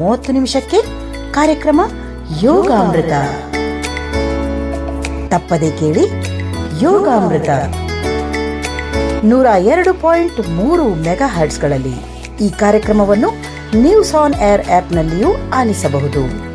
30 ಕಾರ್ಯಕ್ರಮ ಯೋಗಾಮೃತ. ತಪ್ಪದೆ ಕೇಳಿ ಯೋಗಾಮೃತ 102.3 ಮೆಗಾಹರ್ಟ್ಸ್ಗಳಲ್ಲಿ. ಈ ಕಾರ್ಯಕ್ರಮವನ್ನು ನ್ಯೂಸ್ ಆನ್ ಏರ್ ಆಪ್ನಲ್ಲಿಯೂ ಆಲಿಸಬಹುದು.